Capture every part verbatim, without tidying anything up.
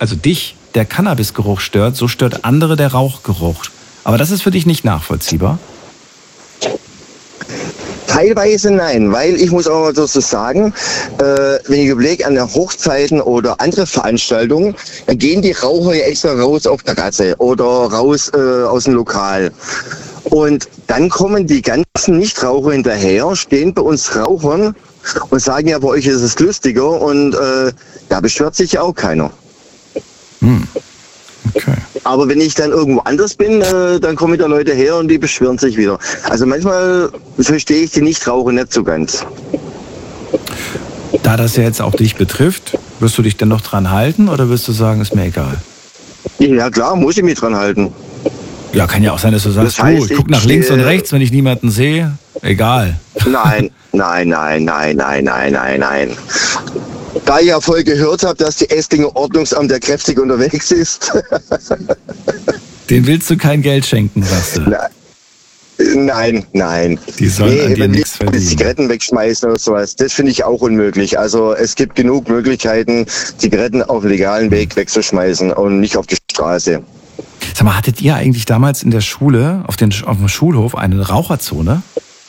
also dich, der Cannabisgeruch stört, so stört andere der Rauchgeruch. Aber das ist für dich nicht nachvollziehbar? Teilweise nein, weil ich muss auch mal so sagen, äh, wenn ich überlege an Hochzeiten oder andere Veranstaltungen, dann gehen die Raucher ja extra raus auf Terrasse oder raus äh, aus dem Lokal. Und dann kommen die ganzen Nichtraucher hinterher, stehen bei uns Rauchern und sagen, ja, bei euch ist es lustiger und äh, da beschwert sich ja auch keiner. Hm. Okay. Aber wenn ich dann irgendwo anders bin, äh, dann kommen wieder Leute her und die beschweren sich wieder. Also manchmal verstehe ich die Nichtraucher nicht so ganz. Da das ja jetzt auch dich betrifft, wirst du dich denn noch dran halten oder wirst du sagen, ist mir egal? Ja klar, muss ich mich dran halten. Ja, kann ja auch sein, dass du sagst, Das heißt, du, ich guck nach ich, links und äh, rechts, wenn ich niemanden sehe. Egal. Nein, nein, nein, nein, nein, nein, nein, nein. Da ich ja voll gehört habe, dass die Esslinger Ordnungsamt ja kräftig unterwegs ist. Den willst du kein Geld schenken, sagst du? Nein, nein. Die sollen nee, an dir nichts verdienen. Zigaretten wegschmeißen oder sowas, das finde ich auch unmöglich. Also es gibt genug Möglichkeiten, Zigaretten auf dem legalen Weg wegzuschmeißen und nicht auf die Straße. Sag mal, hattet ihr eigentlich damals in der Schule, auf, den, auf dem Schulhof, eine Raucherzone?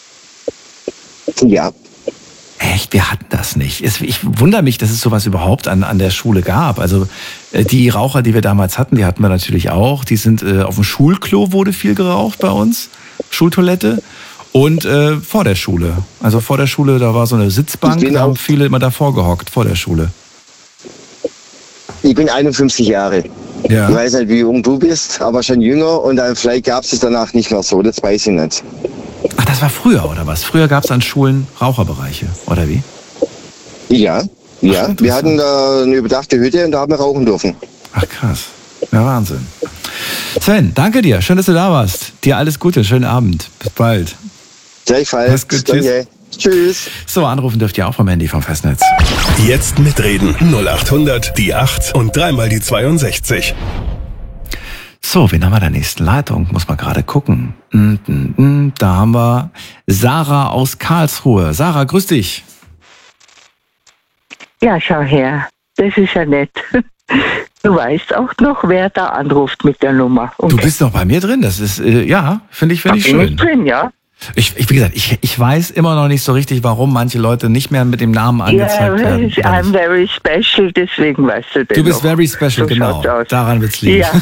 Ja. Echt, wir hatten das nicht. Ich wundere mich, dass es sowas überhaupt an, an der Schule gab. Also die Raucher, die wir damals hatten, die hatten wir natürlich auch. Die sind äh, auf dem Schulklo wurde viel geraucht bei uns, Schultoilette und äh, vor der Schule. Also vor der Schule, da war so eine Sitzbank, da haben viele immer davor gehockt, vor der Schule. Ich bin einundfünfzig Jahre. Ja. Ich weiß nicht, wie jung du bist, aber schon jünger und dann vielleicht gab es es danach nicht mehr so, das weiß ich nicht. Ach, das war früher, oder was? Früher gab es an Schulen Raucherbereiche, oder wie? Ja, ja. Ach, wir hatten da eine überdachte Hütte und da haben wir rauchen dürfen. Ach krass, ja Wahnsinn. Sven, danke dir, schön, dass du da warst. Dir alles Gute, schönen Abend, bis bald. Gleichfalls, gut, danke. Tschüss. So, anrufen dürft ihr auch vom Handy vom Festnetz. Jetzt mitreden. null acht hundert, die acht und dreimal die zweiundsechzig. So, wen haben wir in der nächsten Leitung? Muss man gerade gucken. Da haben wir Sarah aus Karlsruhe. Sarah, grüß dich. Ja, schau her. Das ist ja nett. Du weißt auch noch, wer da anruft mit der Nummer. Okay. Du bist noch bei mir drin. Das ist, äh, ja, finde ich, finde ich schön. Bin ich drin, ja. Ich, ich, wie gesagt, ich, ich weiß immer noch nicht so richtig, warum manche Leute nicht mehr mit dem Namen angezeigt yeah, werden. I'm very special, deswegen weißt du das. Du bist noch. very special, so genau. Daran wird's liegen. Ja.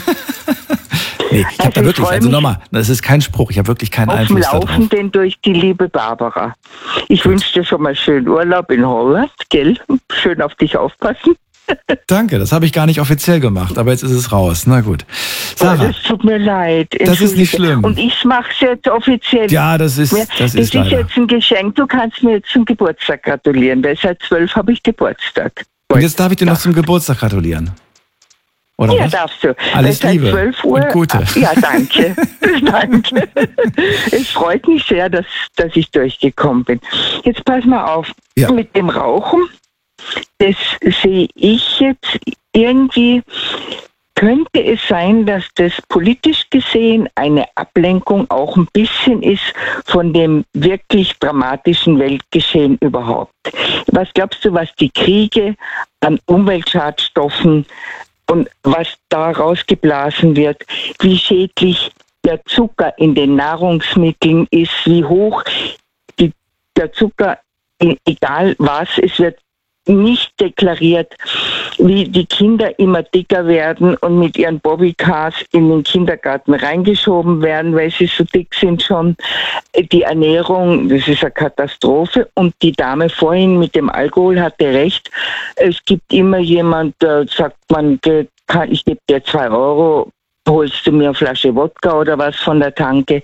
Nee, ich habe da wirklich, also nochmal, das ist kein Spruch, ich habe wirklich keinen auf Einfluss darauf. Laufenden durch die liebe Barbara. Ich wünsche dir schon mal schönen Urlaub in Holland, gell? Schön auf dich aufpassen. Danke, das habe ich gar nicht offiziell gemacht, aber jetzt ist es raus. Na gut. Sarah, oh, das tut mir leid. Das ist nicht schlimm. Und ich mache es jetzt offiziell. Ja, das ist Das, das ist, ist jetzt ein Geschenk. Du kannst mir jetzt zum Geburtstag gratulieren, weil seit zwölf habe ich Geburtstag. Und jetzt darf ich dir noch zum Geburtstag gratulieren. Oder ja, was? darfst du. Alles seit Liebe zwölf Uhr, und Gute. Ja, danke. Danke. Es freut mich sehr, dass, dass ich durchgekommen bin. Jetzt pass mal auf. Ja. Mit dem Rauchen, das sehe ich jetzt irgendwie, könnte es sein, dass das politisch gesehen eine Ablenkung auch ein bisschen ist von dem wirklich dramatischen Weltgeschehen überhaupt. Was glaubst du, was die Kriege an Umweltschadstoffen und was daraus geblasen wird, wie schädlich der Zucker in den Nahrungsmitteln ist, wie hoch die, der Zucker, egal was, es wird nicht deklariert, wie die Kinder immer dicker werden und mit ihren Bobbycars in den Kindergarten reingeschoben werden, weil sie so dick sind schon. Die Ernährung, das ist eine Katastrophe. Und die Dame vorhin mit dem Alkohol hatte recht. Es gibt immer jemand, der sagt, man, ich gebe dir zwei Euro, holst du mir eine Flasche Wodka oder was von der Tanke.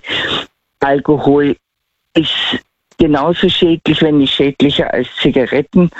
Alkohol ist genauso schädlich, wenn nicht schädlicher als Zigaretten.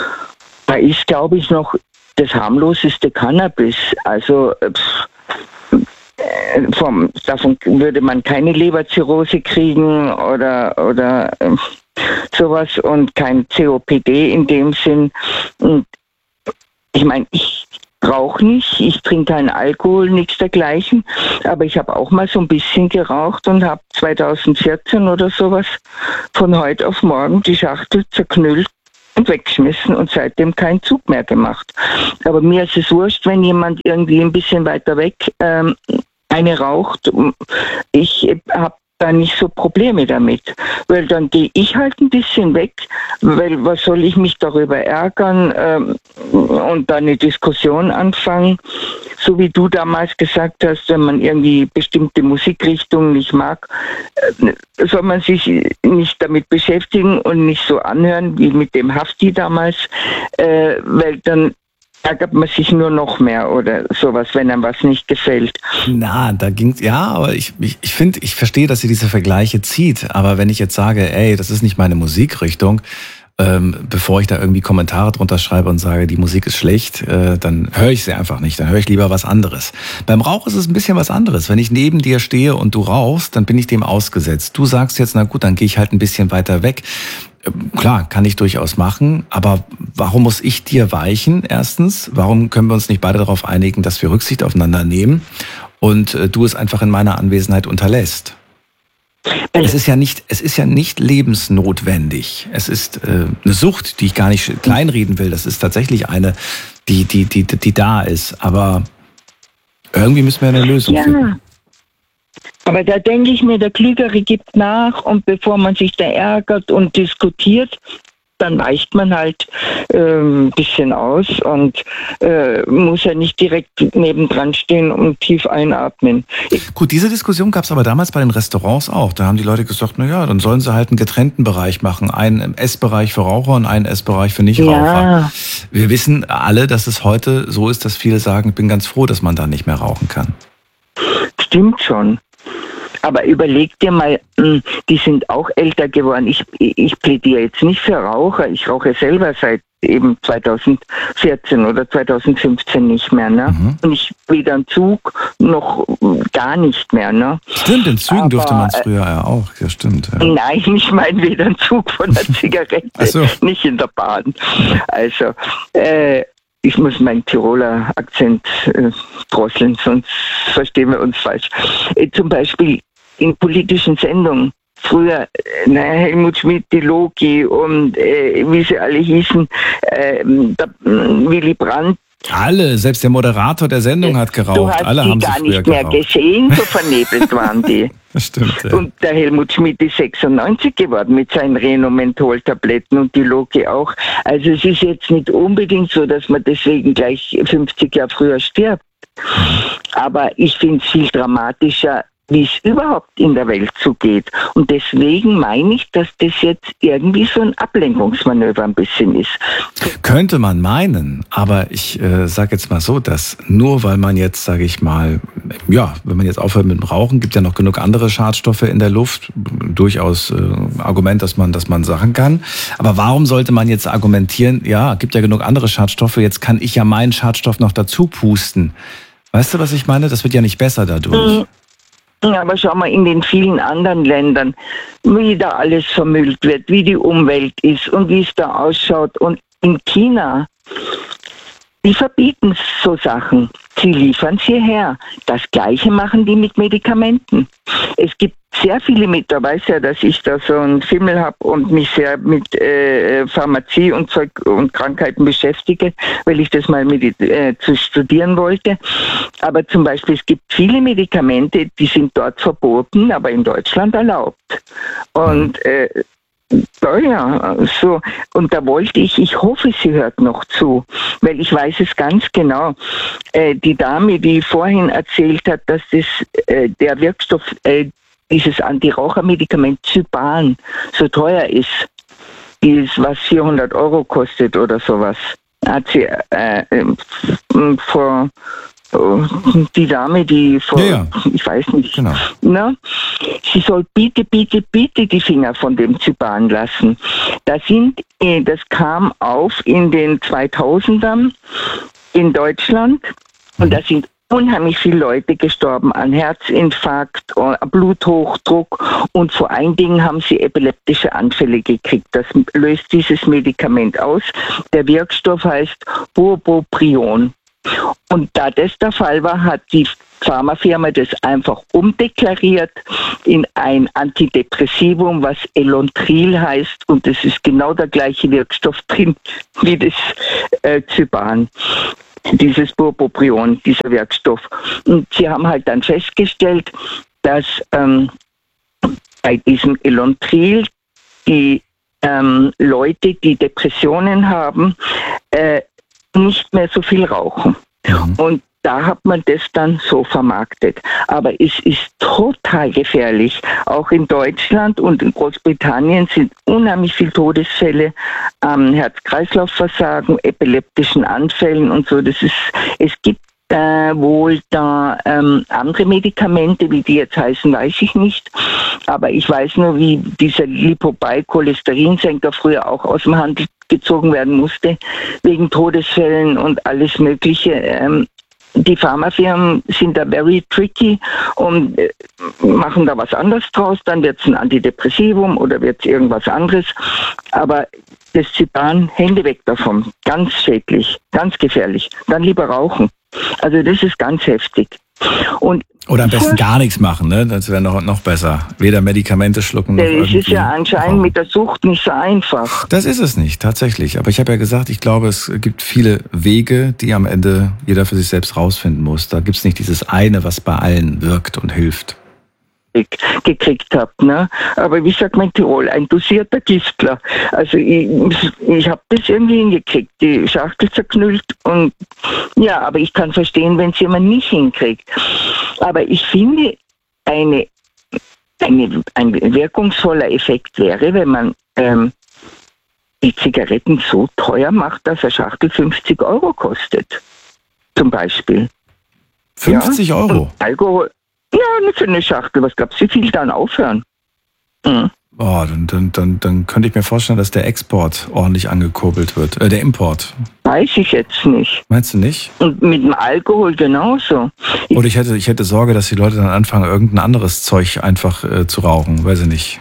Da ist, glaube ich, noch das harmloseste Cannabis. Also pff, äh, vom, davon würde man keine Leberzirrhose kriegen oder, oder äh, sowas und kein C O P D in dem Sinn. Und ich meine, ich rauche nicht, ich trinke keinen Alkohol, nichts dergleichen, aber ich habe auch mal so ein bisschen geraucht und habe zwanzig vierzehn oder sowas von heute auf morgen die Schachtel zerknüllt und weggeschmissen und seitdem keinen Zug mehr gemacht. Aber mir ist es wurscht, wenn jemand irgendwie ein bisschen weiter weg ähm, eine raucht. Ich habe da nicht so Probleme damit, weil dann gehe ich halt ein bisschen weg, weil was soll ich mich darüber ärgern ähm, und da eine Diskussion anfangen, so wie du damals gesagt hast, wenn man irgendwie bestimmte Musikrichtungen nicht mag, äh, soll man sich nicht damit beschäftigen und nicht so anhören wie mit dem Hafti damals, äh, weil dann ärgert man sich nur noch mehr oder sowas, wenn einem was nicht gefällt. Na, da ging's, ja, aber ich, ich, ich finde, ich verstehe, dass sie diese Vergleiche zieht, aber wenn ich jetzt sage, ey, das ist nicht meine Musikrichtung, ähm, bevor ich da irgendwie Kommentare drunter schreibe und sage, die Musik ist schlecht, äh, dann höre ich sie einfach nicht, dann höre ich lieber was anderes. Beim Rauch ist es ein bisschen was anderes. Wenn ich neben dir stehe und du rauchst, dann bin ich dem ausgesetzt. Du sagst jetzt, na gut, dann gehe ich halt ein bisschen weiter weg. Klar, kann ich durchaus machen, aber warum muss ich dir weichen? Erstens, warum können wir uns nicht beide darauf einigen, dass wir Rücksicht aufeinander nehmen und äh, du es einfach in meiner Anwesenheit unterlässt? Es ist ja nicht, es ist ja nicht lebensnotwendig. Es ist äh, eine Sucht, die ich gar nicht kleinreden will. Das ist tatsächlich eine, die, die, die, die da ist. Aber irgendwie müssen wir eine Lösung ja. finden. Aber da denke ich mir, der Klügere gibt nach und bevor man sich da ärgert und diskutiert, dann weicht man halt äh, ein bisschen aus und äh, muss ja nicht direkt nebendran stehen und tief einatmen. Ich Gut, diese Diskussion gab es aber damals bei den Restaurants auch. Da haben die Leute gesagt, na ja, dann sollen sie halt einen getrennten Bereich machen. Einen Essbereich für Raucher und einen Essbereich für Nichtraucher. Ja. Wir wissen alle, dass es heute so ist, dass viele sagen, ich bin ganz froh, dass man da nicht mehr rauchen kann. Stimmt schon. Aber überleg dir mal, die sind auch älter geworden. Ich, ich plädiere jetzt nicht für Raucher. Ich rauche selber seit eben zweitausendvierzehn oder zweitausendfünfzehn nicht mehr. Ne? Mhm. Und ich weder im Zug noch gar nicht mehr. Ne? Stimmt, in Zügen Aber, durfte man es früher ja auch. Ja, stimmt. Ja. Nein, ich meine weder im Zug von der Zigarette, so. Nicht in der Bahn. Also, äh, ich muss meinen Tiroler Akzent äh, drosseln, sonst verstehen wir uns falsch. Äh, zum Beispiel in politischen Sendungen. Früher, äh, na, Helmut Schmidt, die Loki und äh, wie sie alle hießen, äh, der, äh, Willy Brandt. Alle, selbst der Moderator der Sendung hat geraucht. Du hast Alle die haben gar sie früher nicht mehr geraucht. gesehen, so vernebelt waren die. Das stimmt, ja. Und der Helmut Schmidt ist sechsundneunzig geworden mit seinen Renomenthol-Tabletten und die Loki auch. Also es ist jetzt nicht unbedingt so, dass man deswegen gleich fünfzig Jahre früher stirbt. Aber ich finde es viel dramatischer, wie es überhaupt in der Welt zugeht. Und deswegen meine ich, dass das jetzt irgendwie so ein Ablenkungsmanöver ein bisschen ist. Könnte man meinen, aber ich äh, sage jetzt mal so, dass nur weil man jetzt, sage ich mal, ja, wenn man jetzt aufhört mit dem Rauchen, gibt ja noch genug andere Schadstoffe in der Luft, durchaus äh, Argument, dass man, dass man Sachen kann. Aber warum sollte man jetzt argumentieren, ja, gibt ja genug andere Schadstoffe, jetzt kann ich ja meinen Schadstoff noch dazu pusten. Weißt du, was ich meine? Das wird ja nicht besser dadurch. Mhm. Ja, aber schau mal in den vielen anderen Ländern, wie da alles vermüllt wird, wie die Umwelt ist und wie es da ausschaut. Und in China, die verbieten so Sachen. Sie liefern es hierher. Das Gleiche machen die mit Medikamenten. Es gibt sehr viele mit, da weiß ja, dass ich da so einen Fimmel habe und mich sehr mit äh, Pharmazie und Zeug und Krankheiten beschäftige, weil ich das mal mit, äh, zu studieren wollte. Aber zum Beispiel, es gibt viele Medikamente, die sind dort verboten, aber in Deutschland erlaubt. Und äh, ja, ja, so. Und da wollte ich, ich hoffe, sie hört noch zu, weil ich weiß es ganz genau. Äh, die Dame, die vorhin erzählt hat, dass das, äh, der Wirkstoff, äh, dieses Anti-Raucher-Medikament Zyban so teuer ist, ist was vierhundert Euro kostet oder sowas, hat sie äh, äh, vor die Dame, die vor, ja, ja. ich weiß nicht, genau. Ne? Sie soll bitte, bitte, bitte die Finger von dem Zyban lassen. Da sind, das kam auf in den zweitausendern in Deutschland und da sind unheimlich viele Leute gestorben an Herzinfarkt, Bluthochdruck und vor allen Dingen haben sie epileptische Anfälle gekriegt. Das löst dieses Medikament aus. Der Wirkstoff heißt Bupropion. Und da das der Fall war, hat die Pharmafirma das einfach umdeklariert in ein Antidepressivum, was Elontril heißt, und das ist genau der gleiche Wirkstoff drin wie das äh, Zyban. Dieses Bupropion, dieser Wirkstoff. Und sie haben halt dann festgestellt, dass ähm, bei diesem Elontril die ähm, Leute, die Depressionen haben, äh, nicht mehr so viel rauchen. Mhm. Und da hat man das dann so vermarktet. Aber es ist total gefährlich. Auch in Deutschland und in Großbritannien sind unheimlich viele Todesfälle am Herz-Kreislauf-Versagen, epileptischen Anfällen und so. Das ist, es gibt äh, wohl da ähm, andere Medikamente, wie die jetzt heißen, weiß ich nicht. Aber ich weiß nur, wie dieser Lipobi-Cholesterinsenker früher auch aus dem Handel gezogen werden musste, wegen Todesfällen und alles Mögliche. Ähm, Die Pharmafirmen sind da very tricky und machen da was anderes draus. Dann wird es ein Antidepressivum oder wird es irgendwas anderes. Aber das Zyban, Hände weg davon. Ganz schädlich, ganz gefährlich. Dann lieber rauchen. Also das ist ganz heftig. Und oder am besten gar nichts machen, ne? Das wäre noch, noch besser. Weder Medikamente schlucken noch irgendwie. Das ist ja anscheinend mit der Sucht nicht so einfach. Das ist es nicht, tatsächlich. Aber ich habe ja gesagt, ich glaube, es gibt viele Wege, die am Ende jeder für sich selbst rausfinden muss. Da gibt es nicht dieses eine, was bei allen wirkt und hilft. Gekriegt habe, ne? Aber wie sagt man in Tirol, ein dosierter Giftler. Also ich, ich habe das irgendwie hingekriegt, die Schachtel zerknüllt und ja, aber ich kann verstehen, wenn es jemand nicht hinkriegt. Aber ich finde, eine, eine, ein wirkungsvoller Effekt wäre, wenn man ähm, die Zigaretten so teuer macht, dass eine Schachtel fünfzig Euro kostet. Zum Beispiel. fünfzig ja? Euro? Und Alkohol. Ja, für eine Schachtel. Was glaubst du, wie viel dann aufhören? Mhm. Oh, dann, dann, dann, dann könnte ich mir vorstellen, dass der Export ordentlich angekurbelt wird. Äh, der Import. Weiß ich jetzt nicht. Meinst du nicht? Und mit dem Alkohol genauso. Oder ich hätte, ich hätte Sorge, dass die Leute dann anfangen, irgendein anderes Zeug einfach äh, zu rauchen. Weiß ich nicht.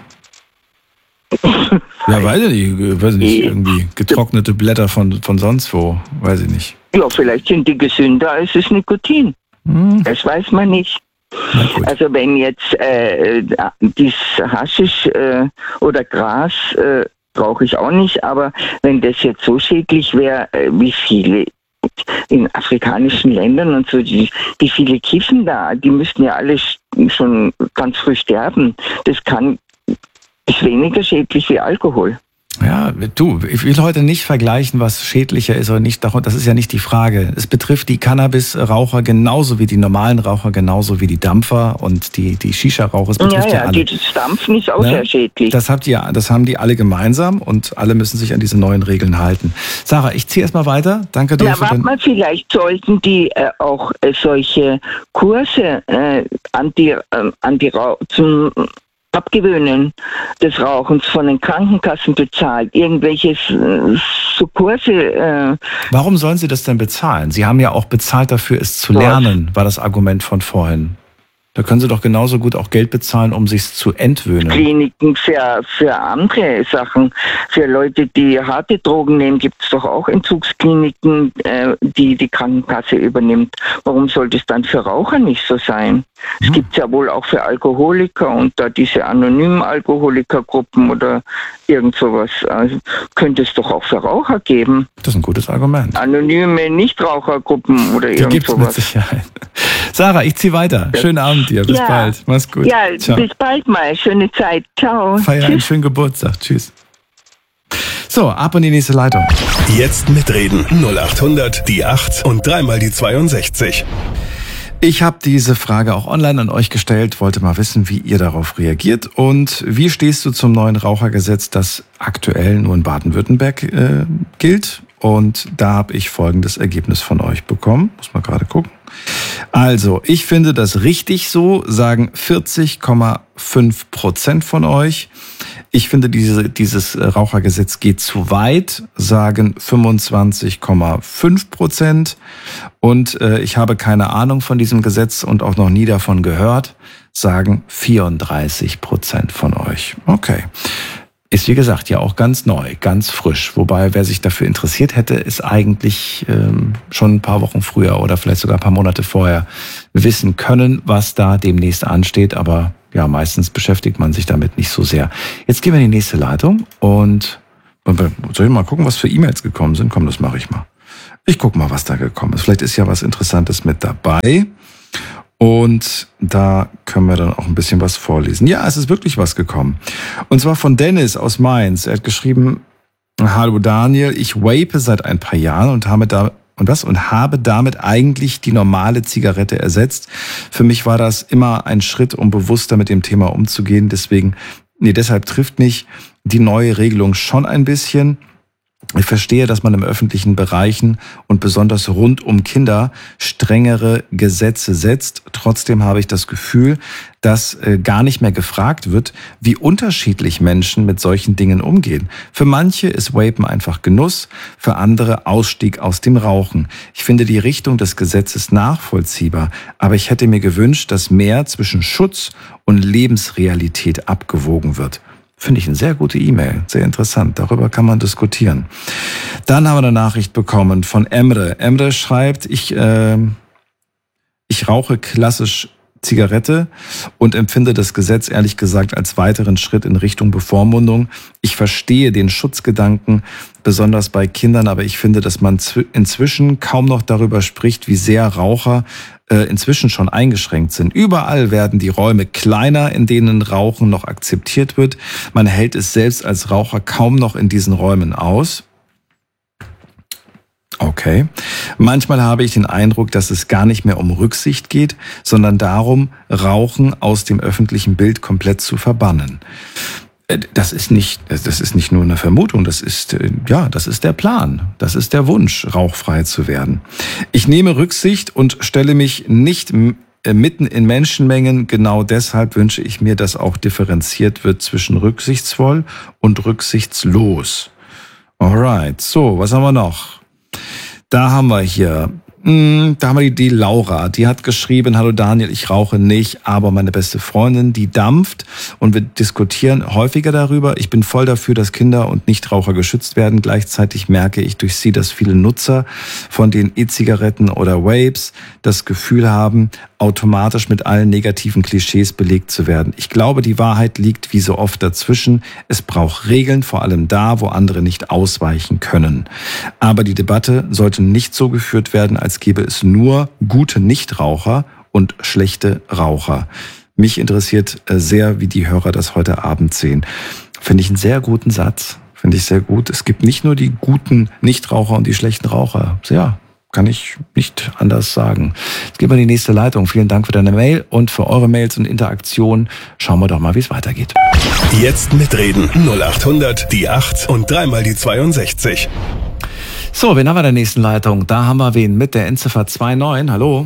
Ja, weiß ich nicht. Weiß ich nicht. Irgendwie getrocknete Blätter von, von sonst wo. Weiß ich nicht. Ja, vielleicht sind die gesünder als das Nikotin. Hm. Das weiß man nicht. Also wenn jetzt äh, dieses Haschisch äh, oder Gras äh, brauche ich auch nicht, aber wenn das jetzt so schädlich wäre, äh, wie viele in afrikanischen Ländern und so, die, die viele kiffen da, die müssten ja alle schon ganz früh sterben. Das kann ist weniger schädlich wie Alkohol. Ja, du, ich will heute nicht vergleichen, was schädlicher ist oder nicht. Das ist ja nicht die Frage. Es betrifft die Cannabis-Raucher genauso wie die normalen Raucher, genauso wie die Dampfer und die, die Shisha-Raucher. Es betrifft ja, ja, ja alle. Das Dampfen ist auch ne? sehr schädlich. Das, habt ihr, das haben die alle gemeinsam und alle müssen sich an diese neuen Regeln halten. Sarah, ich ziehe erstmal weiter. Danke dir. Ja, warte mal, vielleicht sollten die äh, auch äh, solche Kurse äh, anti, äh, anti zum Abgewöhnen des Rauchens von den Krankenkassen bezahlt, irgendwelche so Kurse. Äh Warum sollen sie das denn bezahlen? Sie haben ja auch bezahlt dafür, es zu lernen, war das Argument von vorhin. Da können sie doch genauso gut auch Geld bezahlen, um sich zu entwöhnen. Kliniken für, für andere Sachen. Für Leute, die harte Drogen nehmen, gibt es doch auch Entzugskliniken, äh, die die Krankenkasse übernimmt. Warum sollte es dann für Raucher nicht so sein? Es hm. gibt es ja wohl auch für Alkoholiker und da diese anonymen Alkoholikergruppen oder irgend sowas. Also könnte es doch auch für Raucher geben. Das ist ein gutes Argument. Anonyme Nichtrauchergruppen oder die irgend sowas. Mit Sicherheit. Sarah, ich ziehe weiter. Ja. Schönen Abend dir. Bis ja. bald. Mach's gut. Ja, ciao. Bis bald mal. Schöne Zeit. Ciao. Feier einen schönen Geburtstag. Tschüss. So, ab in die nächste Leitung. Jetzt mitreden. null acht hundert, die acht und dreimal die zweiundsechzig. Ich habe diese Frage auch online an euch gestellt, wollte mal wissen, wie ihr darauf reagiert. Und wie stehst du zum neuen Rauchergesetz, das aktuell nur in Baden-Württemberg äh, gilt? Und da habe ich folgendes Ergebnis von euch bekommen. Muss mal gerade gucken. Also, ich finde das richtig so, sagen vierzig Komma fünf Prozent von euch. Ich finde, diese, dieses Rauchergesetz geht zu weit, sagen fünfundzwanzig Komma fünf Prozent. Und äh, ich habe keine Ahnung von diesem Gesetz und auch noch nie davon gehört, sagen vierunddreißig Prozent von euch. Okay. Ist wie gesagt ja auch ganz neu, ganz frisch. Wobei, wer sich dafür interessiert hätte, ist eigentlich ähm, schon ein paar Wochen früher oder vielleicht sogar ein paar Monate vorher wissen können, was da demnächst ansteht. Aber ja, meistens beschäftigt man sich damit nicht so sehr. Jetzt gehen wir in die nächste Leitung und soll ich mal gucken, was für E-Mails gekommen sind? Komm, das mache ich mal. Ich gucke mal, was da gekommen ist. Vielleicht ist ja was Interessantes mit dabei. Und da können wir dann auch ein bisschen was vorlesen. Ja, es ist wirklich was gekommen. Und zwar von Dennis aus Mainz. Er hat geschrieben: Hallo Daniel, ich vape seit ein paar Jahren und habe da und was und habe damit eigentlich die normale Zigarette ersetzt. Für mich war das immer ein Schritt, um bewusster mit dem Thema umzugehen. Deswegen, nee, deshalb trifft mich die neue Regelung schon ein bisschen. Ich verstehe, dass man im öffentlichen Bereichen und besonders rund um Kinder strengere Gesetze setzt. Trotzdem habe ich das Gefühl, dass äh, gar nicht mehr gefragt wird, wie unterschiedlich Menschen mit solchen Dingen umgehen. Für manche ist Vapen einfach Genuss, für andere Ausstieg aus dem Rauchen. Ich finde die Richtung des Gesetzes nachvollziehbar, aber ich hätte mir gewünscht, dass mehr zwischen Schutz und Lebensrealität abgewogen wird. Finde ich eine sehr gute E-Mail, sehr interessant. Darüber kann man diskutieren. Dann haben wir eine Nachricht bekommen von Emre. Emre schreibt, ich, äh, ich rauche klassisch Zigarette und empfinde das Gesetz ehrlich gesagt als weiteren Schritt in Richtung Bevormundung. Ich verstehe den Schutzgedanken, besonders bei Kindern, aber ich finde, dass man inzwischen kaum noch darüber spricht, wie sehr Raucher äh, inzwischen schon eingeschränkt sind. Überall werden die Räume kleiner, in denen Rauchen noch akzeptiert wird. Man hält es selbst als Raucher kaum noch in diesen Räumen aus. Okay. Manchmal habe ich den Eindruck, dass es gar nicht mehr um Rücksicht geht, sondern darum, Rauchen aus dem öffentlichen Bild komplett zu verbannen. Das ist nicht, das ist nicht nur eine Vermutung, das ist, ja, das ist der Plan. Das ist der Wunsch, rauchfrei zu werden. Ich nehme Rücksicht und stelle mich nicht mitten in Menschenmengen. Genau deshalb wünsche ich mir, dass auch differenziert wird zwischen rücksichtsvoll und rücksichtslos. Alright. So, was haben wir noch? Da haben wir hier, mh, da haben wir die, die Laura, die hat geschrieben: Hallo Daniel, ich rauche nicht, aber meine beste Freundin, die dampft und wir diskutieren häufiger darüber. Ich bin voll dafür, dass Kinder und Nichtraucher geschützt werden. Gleichzeitig merke ich durch sie, dass viele Nutzer von den E-Zigaretten oder Vapes das Gefühl haben, automatisch mit allen negativen Klischees belegt zu werden. Ich glaube, die Wahrheit liegt wie so oft dazwischen. Es braucht Regeln, vor allem da, wo andere nicht ausweichen können. Aber die Debatte sollte nicht so geführt werden, als gäbe es nur gute Nichtraucher und schlechte Raucher. Mich interessiert sehr, wie die Hörer das heute Abend sehen. Finde ich einen sehr guten Satz. Finde ich sehr gut. Es gibt nicht nur die guten Nichtraucher und die schlechten Raucher. Ja. Kann ich nicht anders sagen. Jetzt gehen wir in die nächste Leitung. Vielen Dank für deine Mail und für eure Mails und Interaktion. Schauen wir doch mal, wie es weitergeht. Jetzt mitreden. null acht hundert, die acht und dreimal die zweiundsechzig. So, wen haben wir in der nächsten Leitung? Da haben wir wen mit der Endziffer zwei neun. Hallo.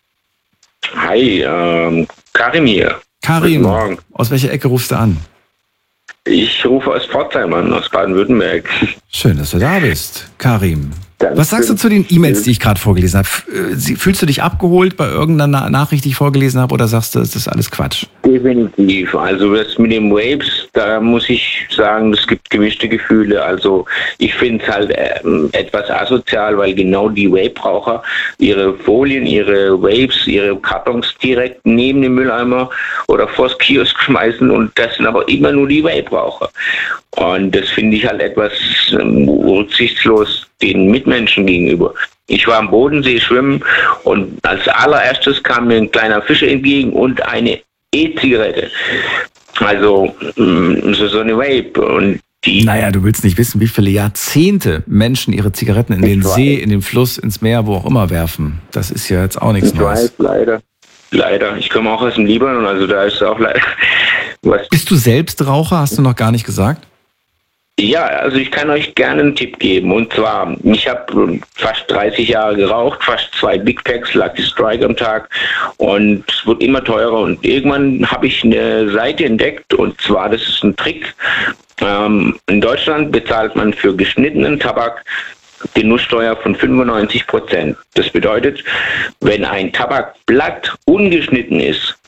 Hi, ähm, Karim hier. Karim, guten Morgen. Aus welcher Ecke rufst du an? Ich rufe aus Pforzheim an, aus Baden-Württemberg. Schön, dass du da bist, Karim. Was sagst du zu den E-Mails, die ich gerade vorgelesen habe? Fühlst du dich abgeholt bei irgendeiner Nachricht, die ich vorgelesen habe, oder sagst du, das ist alles Quatsch? Definitiv. Also das mit den Vapes, da muss ich sagen, es gibt gemischte Gefühle. Also ich finde es halt äh, etwas asozial, weil genau die Vape-Raucher ihre Folien, ihre Vapes, ihre Kartons direkt neben den Mülleimer oder vors Kiosk schmeißen, und das sind aber immer nur die Vape-Raucher. Und das finde ich halt etwas ähm, rücksichtslos den Mitmenschen gegenüber. Ich war am Bodensee schwimmen und als allererstes kam mir ein kleiner Fischer entgegen und eine E-Zigarette. Also so, so eine Vape. Und die naja, du willst nicht wissen, wie viele Jahrzehnte Menschen ihre Zigaretten in den See, in den Fluss, ins Meer, wo auch immer werfen. Das ist ja jetzt auch nichts ich Neues. Weiß, leider. Leider. Ich komme auch aus dem Libanon, also da ist auch leider was. Bist du selbst Raucher? Hast du noch gar nicht gesagt? Ja, also ich kann euch gerne einen Tipp geben. Und zwar, ich habe fast dreißig Jahre geraucht, fast zwei Big Packs, Lucky Strike am Tag, und es wird immer teurer. Und irgendwann habe ich eine Seite entdeckt, und zwar, das ist ein Trick. Ähm, in Deutschland bezahlt man für geschnittenen Tabak Genusssteuer von fünfundneunzig Prozent. Das bedeutet, wenn ein Tabakblatt ungeschnitten ist,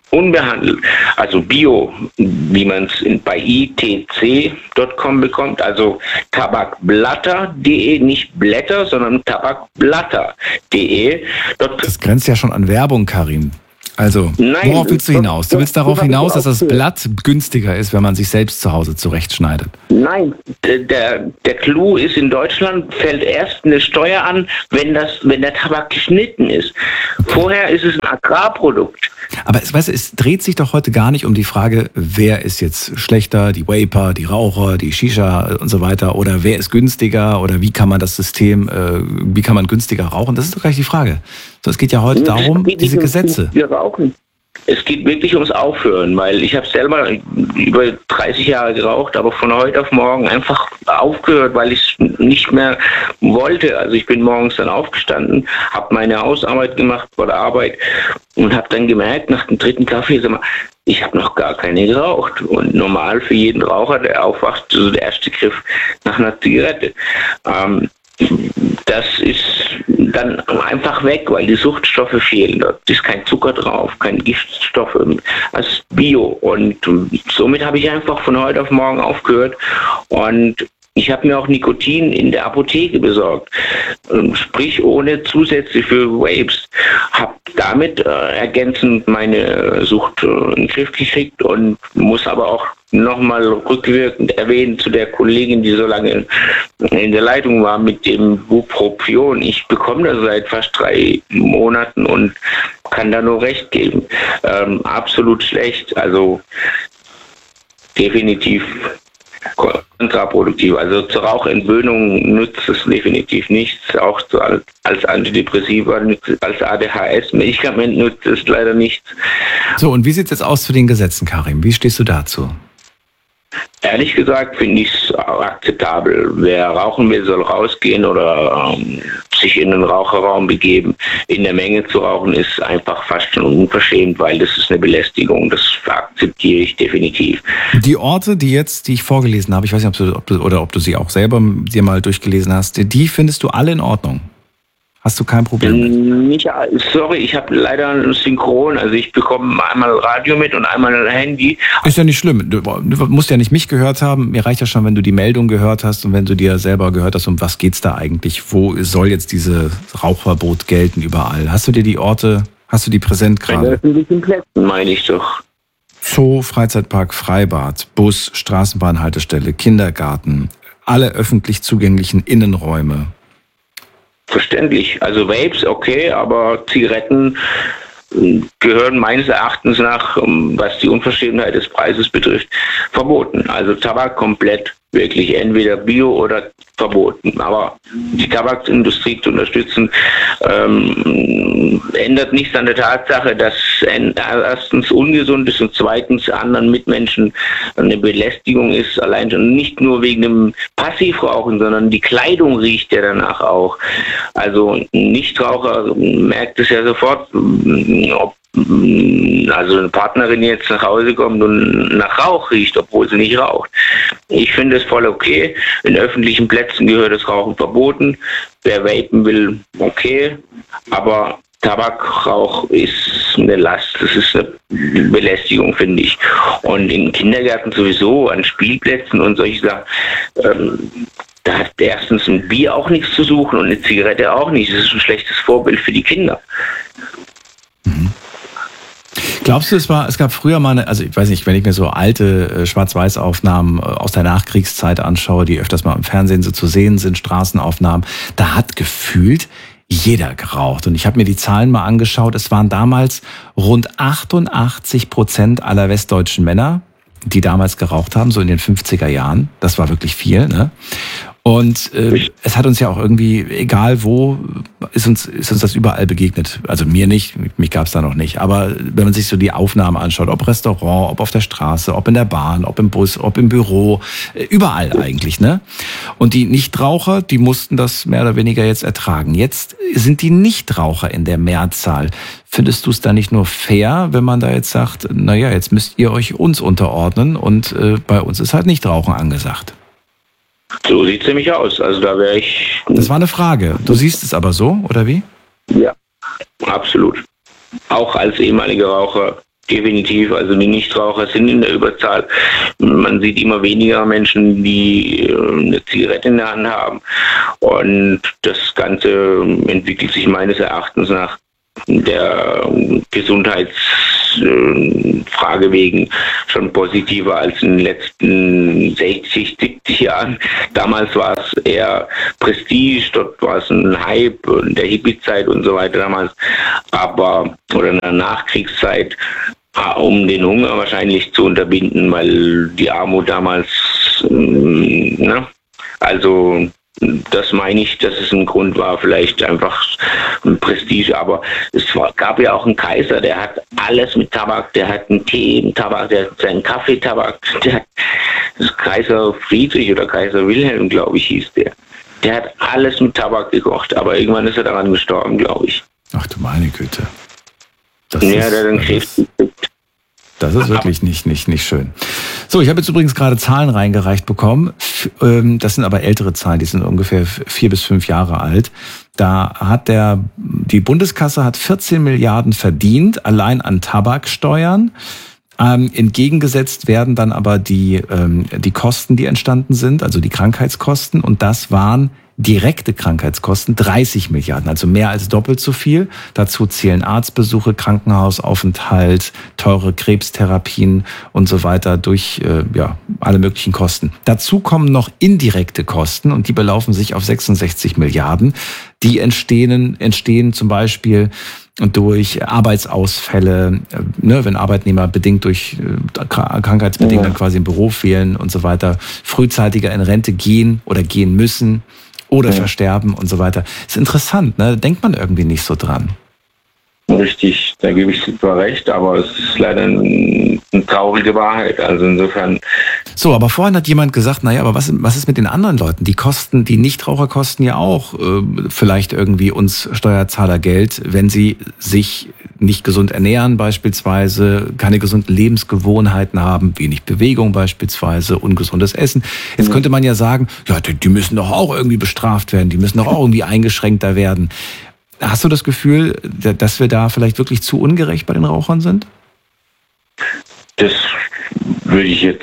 unbehandelt, also Bio, wie man es bei i t c punkt com bekommt, also tabakblatter punkt de, nicht Blätter, sondern tabakblatter punkt de. Das grenzt ja schon an Werbung, Karim. Also, Nein, worauf willst du hinaus? Du willst darauf hinaus, dass das Blatt günstiger ist, wenn man sich selbst zu Hause zurechtschneidet? Nein, der, der Clou ist, in Deutschland fällt erst eine Steuer an, wenn, das, wenn der Tabak geschnitten ist. Vorher ist es ein Agrarprodukt. Aber es, weißt du, es dreht sich doch heute gar nicht um die Frage, wer ist jetzt schlechter, die Vaper, die Raucher, die Shisha und so weiter, oder wer ist günstiger oder wie kann man das System, äh, wie kann man günstiger rauchen? Das ist doch gar nicht die Frage. So, es geht ja heute darum, diese Gesetze. Wir rauchen. Es geht wirklich ums Aufhören, weil ich habe selber über dreißig Jahre geraucht, aber von heute auf morgen einfach aufgehört, weil ich es nicht mehr wollte. Also ich bin morgens dann aufgestanden, habe meine Hausarbeit gemacht vor der Arbeit und habe dann gemerkt, nach dem dritten Kaffee, sag mal, ich habe noch gar keine geraucht. Und normal für jeden Raucher, der aufwacht, so der erste Griff nach einer Zigarette. Ähm, Das ist dann einfach weg, weil die Suchtstoffe fehlen. Da ist kein Zucker drauf, keine Giftstoffe. Das ist Bio. Und somit habe ich einfach von heute auf morgen aufgehört. Und ich habe mir auch Nikotin in der Apotheke besorgt. Sprich, ohne zusätzlich für Vapes. Habe damit äh, ergänzend meine Sucht äh, in den Griff gekriegt und muss aber auch nochmal rückwirkend erwähnen zu der Kollegin, die so lange in der Leitung war mit dem Bupropion. Ich bekomme das seit fast drei Monaten und kann da nur recht geben. Ähm, absolut schlecht, also definitiv kontraproduktiv. Also zur Rauchentwöhnung nützt es definitiv nichts, auch zu, als Antidepressiva, als A D H S-Medikament nützt es leider nichts. So, und wie sieht es jetzt aus zu den Gesetzen, Karim? Wie stehst du dazu? Ehrlich gesagt finde ich es akzeptabel. Wer rauchen will, soll rausgehen oder ähm, sich in einen Raucherraum begeben. In der Menge zu rauchen ist einfach fast schon unverschämt, weil das ist eine Belästigung. Das akzeptiere ich definitiv. Die Orte, die jetzt, die ich vorgelesen habe, ich weiß nicht, ob du, ob du oder ob du sie auch selber dir mal durchgelesen hast, die findest du alle in Ordnung? Hast du kein Problem mit? Nicht, sorry, ich habe leider ein Synchron. Also ich bekomme einmal Radio mit und einmal ein Handy. Ist ja nicht schlimm. Du, du musst ja nicht mich gehört haben. Mir reicht ja schon, wenn du die Meldung gehört hast und wenn du dir selber gehört hast, um was geht's da eigentlich? Wo soll jetzt dieses Rauchverbot gelten überall? Hast du dir die Orte, hast du die präsent gerade? Bei öffentlichen Plätzen meine ich doch. Zoo, Freizeitpark, Freibad, Bus, Straßenbahnhaltestelle, Kindergarten, alle öffentlich zugänglichen Innenräume. Verständlich. Also Vapes, okay, aber Zigaretten gehören meines Erachtens nach, was die Unverschämtheit des Preises betrifft, verboten. Also Tabak komplett wirklich entweder Bio oder verboten. Aber die Tabakindustrie zu unterstützen, ähm, ändert nichts an der Tatsache, dass erstens ungesund ist und zweitens anderen Mitmenschen eine Belästigung ist, allein schon nicht nur wegen dem Passivrauchen, sondern die Kleidung riecht ja danach auch. Also ein Nichtraucher merkt es ja sofort, ob also eine Partnerin jetzt nach Hause kommt und nach Rauch riecht, obwohl sie nicht raucht. Ich finde es voll okay. In öffentlichen Plätzen gehört das Rauchen verboten. Wer vapen will, okay. Aber Tabakrauch ist eine Last. Das ist eine Belästigung, finde ich. Und in Kindergärten sowieso, an Spielplätzen und solche Sachen, ähm, da hat erstens ein Bier auch nichts zu suchen und eine Zigarette auch nicht. Das ist ein schlechtes Vorbild für die Kinder. Mhm. Glaubst du, es war, es gab früher mal eine, also ich weiß nicht, wenn ich mir so alte äh, Schwarz-Weiß-Aufnahmen äh, aus der Nachkriegszeit anschaue, die öfters mal im Fernsehen so zu sehen sind, Straßenaufnahmen, da hat gefühlt jeder geraucht. Und ich habe mir die Zahlen mal angeschaut, es waren damals rund achtundachtzig Prozent aller westdeutschen Männer, die damals geraucht haben, so in den fünfziger Jahren. Das war wirklich viel, ne? Und äh, es hat uns ja auch irgendwie, egal wo, ist uns, ist uns das überall begegnet. Also mir nicht, mich gab es da noch nicht. Aber wenn man sich so die Aufnahmen anschaut, ob Restaurant, ob auf der Straße, ob in der Bahn, ob im Bus, ob im Büro, überall eigentlich, ne? Und die Nichtraucher, die mussten das mehr oder weniger jetzt ertragen. Jetzt sind die Nichtraucher in der Mehrzahl. Findest du es da nicht nur fair, wenn man da jetzt sagt, naja, jetzt müsst ihr euch uns unterordnen und äh, bei uns ist halt Nichtrauchen angesagt? So sieht es nämlich aus. Also da wäre ich... Das war eine Frage. Du siehst es aber so, oder wie? Ja, absolut. Auch als ehemaliger Raucher definitiv. Also die Nichtraucher sind in der Überzahl. Man sieht immer weniger Menschen, die eine Zigarette in der Hand haben. Und das Ganze entwickelt sich meines Erachtens nach der Gesundheitsfrage wegen schon positiver als in den letzten sechzig, siebzig Jahren. Damals war es eher Prestige, dort war es ein Hype in der Hippie-Zeit und so weiter damals, aber oder in der Nachkriegszeit, um den Hunger wahrscheinlich zu unterbinden, weil die Armut damals, ne, also das meine ich, dass es ein Grund war, vielleicht einfach ein Prestige, aber es war, gab ja auch einen Kaiser, der hat alles mit Tabak, der hat einen Tee mit Tabak, der hat seinen Kaffee Tabak, der hat, das Kaiser Friedrich oder Kaiser Wilhelm, glaube ich, hieß der. Der hat alles mit Tabak gekocht, aber irgendwann ist er daran gestorben, glaube ich. Ach du meine Güte. Das ja, ist, der dann Krebs gekriegt. Das ist wirklich nicht, nicht, nicht schön. So, ich habe jetzt übrigens gerade Zahlen reingereicht bekommen. Das sind aber ältere Zahlen, die sind ungefähr vier bis fünf Jahre alt. Da hat der, die Bundeskasse hat vierzehn Milliarden verdient, allein an Tabaksteuern. Ähm, entgegengesetzt werden dann aber die, ähm, die Kosten, die entstanden sind, also die Krankheitskosten. Und das waren direkte Krankheitskosten, dreißig Milliarden, also mehr als doppelt so viel. Dazu zählen Arztbesuche, Krankenhausaufenthalt, teure Krebstherapien und so weiter durch äh, ja, alle möglichen Kosten. Dazu kommen noch indirekte Kosten und die belaufen sich auf sechsundsechzig Milliarden. Die entstehen, entstehen zum Beispiel durch Arbeitsausfälle, ne, wenn Arbeitnehmer bedingt durch äh, krankheitsbedingt dann quasi im Büro fehlen und so weiter, frühzeitiger in Rente gehen oder gehen müssen oder ja. versterben und so weiter. Ist interessant, ne? Da denkt man irgendwie nicht so dran. Richtig, da gebe ich zwar recht, aber es ist leider eine, eine traurige Wahrheit. Also insofern. So, aber vorhin hat jemand gesagt, naja, aber was, was ist mit den anderen Leuten? Die kosten, die Nichtraucher kosten ja auch äh, vielleicht irgendwie uns Steuerzahler Geld, wenn sie sich nicht gesund ernähren beispielsweise, keine gesunden Lebensgewohnheiten haben, wenig Bewegung beispielsweise, ungesundes Essen. Jetzt mhm. könnte man ja sagen, ja, die, die müssen doch auch irgendwie bestraft werden, die müssen doch auch irgendwie eingeschränkter werden. Hast du das Gefühl, dass wir da vielleicht wirklich zu ungerecht bei den Rauchern sind? Das würde ich jetzt,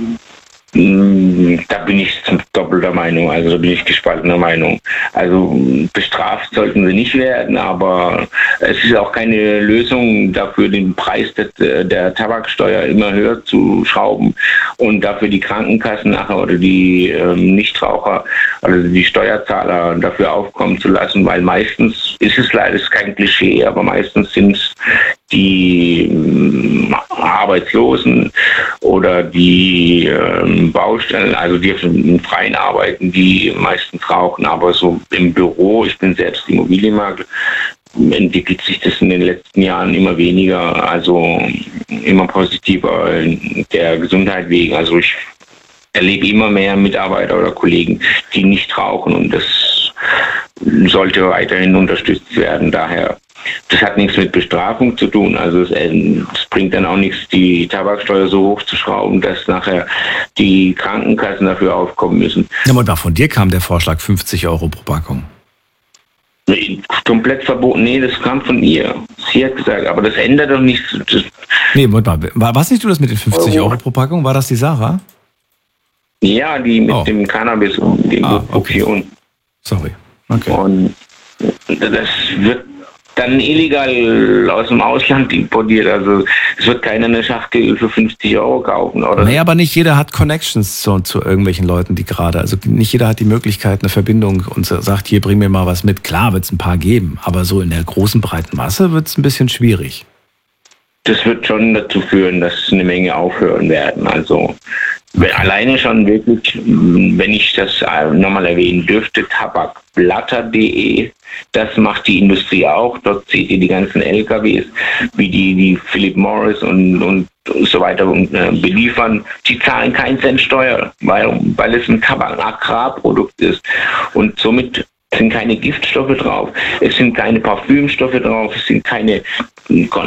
da bin ich doppelter Meinung, also da bin ich gespaltener Meinung. Also bestraft sollten sie nicht werden, aber es ist auch keine Lösung dafür, den Preis der, der Tabaksteuer immer höher zu schrauben und dafür die Krankenkassen nachher oder die ähm, Nichtraucher, also die Steuerzahler dafür aufkommen zu lassen, weil meistens ist es leider ist kein Klischee, aber meistens sind es die ähm, Arbeitslosen oder die ähm, Baustellen, also die im Freien arbeiten, die meistens rauchen, aber so im Büro, ich bin selbst Immobilienmakler, entwickelt sich das in den letzten Jahren immer weniger, also immer positiver der Gesundheit wegen. Also ich erlebe immer mehr Mitarbeiter oder Kollegen, die nicht rauchen und das sollte weiterhin unterstützt werden. Daher, das hat nichts mit Bestrafung zu tun. Also es, es bringt dann auch nichts, die Tabaksteuer so hoch zu schrauben, dass nachher die Krankenkassen dafür aufkommen müssen. Ja, aber von dir kam der Vorschlag fünfzig Euro pro Packung. Komplett verboten. Nee, das kam von ihr. Sie hat gesagt, aber das ändert doch nichts. Das nee, Moment mal. War was nicht du das mit den fünfzig Euro pro Packung? War das die Sarah? Ja, die mit oh. dem Cannabis und dem ah, okay. und Sorry. Okay. Und das wird dann illegal aus dem Ausland importiert. Also es wird keiner eine Schachtel für fünfzig Euro kaufen. Oder? Naja, aber nicht jeder hat Connections zu, zu irgendwelchen Leuten, die gerade, also nicht jeder hat die Möglichkeit, eine Verbindung und sagt, hier, bring mir mal was mit. Klar wird es ein paar geben, aber so in der großen, breiten Masse wird es ein bisschen schwierig. Das wird schon dazu führen, dass eine Menge aufhören werden. Also alleine schon wirklich, wenn ich das nochmal erwähnen dürfte, tabakblatter punkt de, das macht die Industrie auch. Dort seht ihr die ganzen L K Ws, wie die, die Philip Morris und, und so weiter äh, beliefern. Die zahlen keinen Cent Steuer, weil, weil es ein Tabak, ein Agrarprodukt ist. Und somit sind keine Giftstoffe drauf, es sind keine Parfümstoffe drauf, es sind keine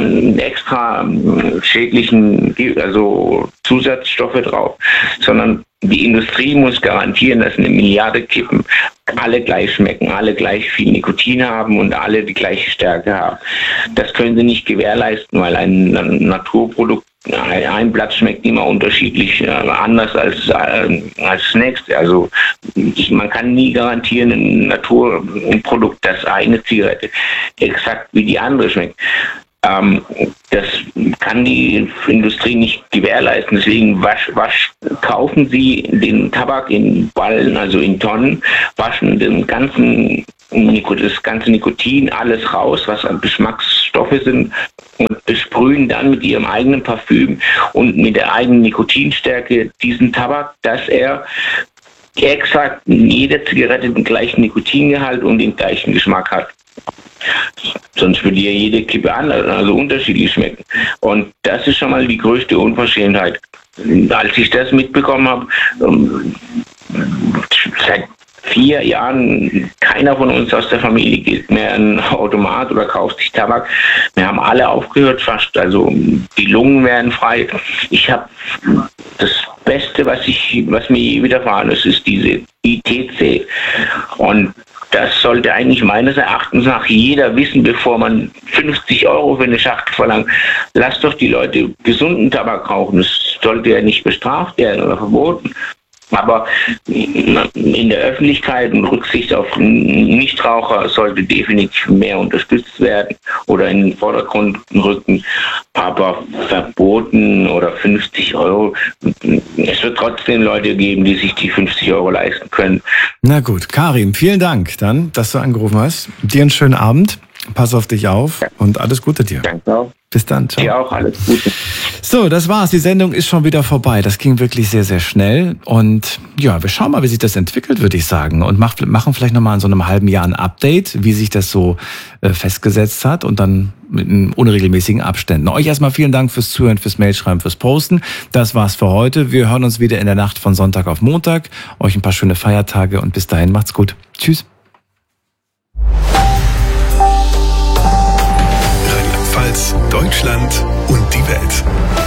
extra schädlichen, also Zusatzstoffe drauf, sondern die Industrie muss garantieren, dass eine Milliarde Kippen alle gleich schmecken, alle gleich viel Nikotin haben und alle die gleiche Stärke haben. Das können sie nicht gewährleisten, weil ein, ein Naturprodukt, ein Blatt schmeckt immer unterschiedlich, äh, anders als, äh, als das nächste. Also ich, man kann nie garantieren, ein Naturprodukt, dass eine Zigarette exakt wie die andere schmeckt. Ähm, das kann die Industrie nicht gewährleisten. Deswegen wasch, wasch, kaufen sie den Tabak in Ballen, also in Tonnen, waschen den ganzen, das ganze Nikotin, alles raus, was an Geschmacksstoffe sind, und besprühen dann mit ihrem eigenen Parfüm und mit der eigenen Nikotinstärke diesen Tabak, dass er exakt in jeder Zigarette den gleichen Nikotingehalt und den gleichen Geschmack hat. Sonst würde ja jede Kippe anders, also unterschiedlich schmecken. Und das ist schon mal die größte Unverschämtheit. Als ich das mitbekommen habe, seit vier Jahren, keiner von uns aus der Familie geht mehr in einen Automat oder kauft sich Tabak. Wir haben alle aufgehört fast, also die Lungen werden frei. Ich habe das Beste, was ich, was mir je widerfahren ist, ist diese I T C. Und das sollte eigentlich meines Erachtens nach jeder wissen, bevor man fünfzig Euro für eine Schachtel verlangt. Lasst doch die Leute gesunden Tabak rauchen. Das sollte ja nicht bestraft werden oder verboten. Aber in der Öffentlichkeit und Rücksicht auf Nichtraucher sollte definitiv mehr unterstützt werden oder in den Vordergrund rücken. Aber verboten oder fünfzig Euro, es wird trotzdem Leute geben, die sich die fünfzig Euro leisten können. Na gut, Karim, vielen Dank dann, dass du angerufen hast. Dir einen schönen Abend, pass auf dich auf und alles Gute dir. Danke auch. Bis dann. Ciao. Dir auch, alles Gute. So, das war's. Die Sendung ist schon wieder vorbei. Das ging wirklich sehr, sehr schnell. Und ja, wir schauen mal, wie sich das entwickelt, würde ich sagen. Und machen vielleicht nochmal in so einem halben Jahr ein Update, wie sich das so äh, festgesetzt hat. Und dann mit unregelmäßigen Abständen. Euch erstmal vielen Dank fürs Zuhören, fürs Mailschreiben, fürs Posten. Das war's für heute. Wir hören uns wieder in der Nacht von Sonntag auf Montag. Euch ein paar schöne Feiertage und bis dahin macht's gut. Tschüss. Deutschland und die Welt.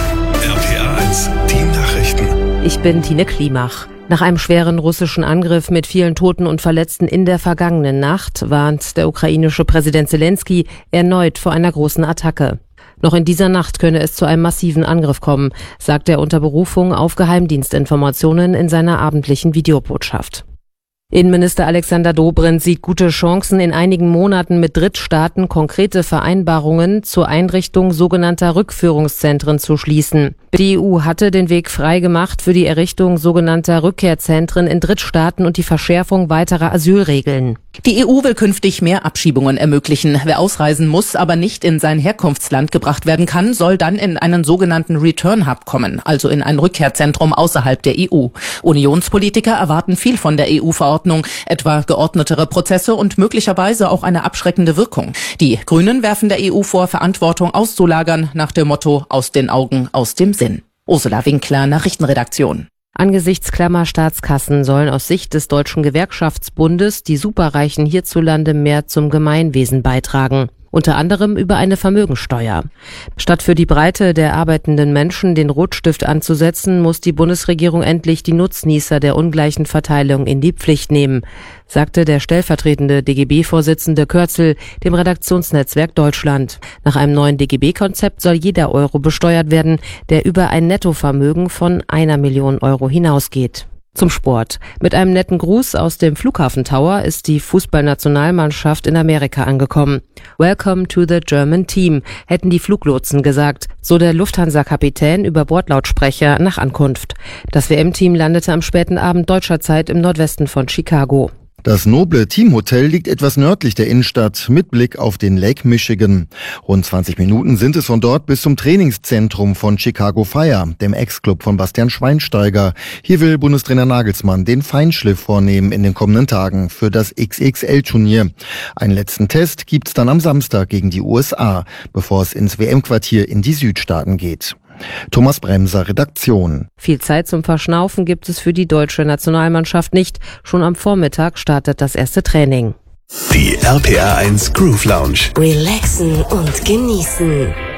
R P R eins, die Nachrichten. Ich bin Tine Klimach. Nach einem schweren russischen Angriff mit vielen Toten und Verletzten in der vergangenen Nacht warnt der ukrainische Präsident Zelensky erneut vor einer großen Attacke. Noch in dieser Nacht könne es zu einem massiven Angriff kommen, sagt er unter Berufung auf Geheimdienstinformationen in seiner abendlichen Videobotschaft. Innenminister Alexander Dobrindt sieht gute Chancen, in einigen Monaten mit Drittstaaten konkrete Vereinbarungen zur Einrichtung sogenannter Rückführungszentren zu schließen. Die E U hatte den Weg frei gemacht für die Errichtung sogenannter Rückkehrzentren in Drittstaaten und die Verschärfung weiterer Asylregeln. Die E U will künftig mehr Abschiebungen ermöglichen. Wer ausreisen muss, aber nicht in sein Herkunftsland gebracht werden kann, soll dann in einen sogenannten Return Hub kommen, also in ein Rückkehrzentrum außerhalb der E U. Unionspolitiker erwarten viel von der E U-Verordnung, etwa geordnetere Prozesse und möglicherweise auch eine abschreckende Wirkung. Die Grünen werfen der E U vor, Verantwortung auszulagern, nach dem Motto aus den Augen, aus dem Sinn. Ursula Winkler, Nachrichtenredaktion. Angesichts klammer Staatskassen sollen aus Sicht des Deutschen Gewerkschaftsbundes die Superreichen hierzulande mehr zum Gemeinwesen beitragen. Unter anderem über eine Vermögensteuer. Statt für die Breite der arbeitenden Menschen den Rotstift anzusetzen, muss die Bundesregierung endlich die Nutznießer der ungleichen Verteilung in die Pflicht nehmen, sagte der stellvertretende D G B-Vorsitzende Kürzel dem Redaktionsnetzwerk Deutschland. Nach einem neuen D G B-Konzept soll jeder Euro besteuert werden, der über ein Nettovermögen von einer Million Euro hinausgeht. Zum Sport. Mit einem netten Gruß aus dem Flughafen Tower ist die Fußballnationalmannschaft in Amerika angekommen. Welcome to the German Team, hätten die Fluglotsen gesagt, so der Lufthansa-Kapitän über Bordlautsprecher nach Ankunft. Das W M-Team landete am späten Abend deutscher Zeit im Nordwesten von Chicago. Das noble Teamhotel liegt etwas nördlich der Innenstadt mit Blick auf den Lake Michigan. Rund zwanzig Minuten sind es von dort bis zum Trainingszentrum von Chicago Fire, dem Ex-Club von Bastian Schweinsteiger. Hier will Bundestrainer Nagelsmann den Feinschliff vornehmen in den kommenden Tagen für das X X L-Turnier. Einen letzten Test gibt's dann am Samstag gegen die U S A, bevor es ins W M-Quartier in die Südstaaten geht. Thomas Bremser, Redaktion. Viel Zeit zum Verschnaufen gibt es für die deutsche Nationalmannschaft nicht. Schon am Vormittag startet das erste Training. Die R P R eins Groove Lounge. Relaxen und genießen.